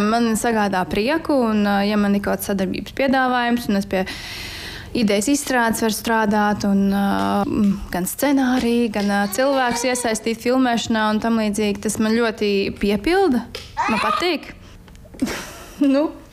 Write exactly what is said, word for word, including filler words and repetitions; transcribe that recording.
man sagādā prieku, un ja man ir kaut kāds sadarbības piedāvājums, un es pie idejas izstrādes varu strādāt, un uh, gan scenāriju, gan uh, cilvēkus iesaistīt filmēšanā un tam līdzīgi, tas man ļoti piepilda. Man patīk. nu.